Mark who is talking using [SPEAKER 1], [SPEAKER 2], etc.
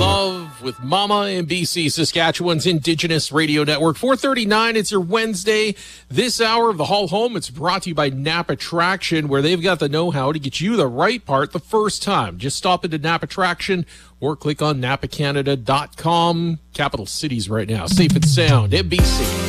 [SPEAKER 1] Love with Mama in BC, Saskatchewan's Indigenous Radio Network. 4:39, it's your Wednesday. This hour of the Haul Home, it's brought to you by Napa Traction, where they've got the know-how to get you the right part the first time. Just stop into Napa Traction or click on napacanada.com. Capital cities right now, safe and sound in BC.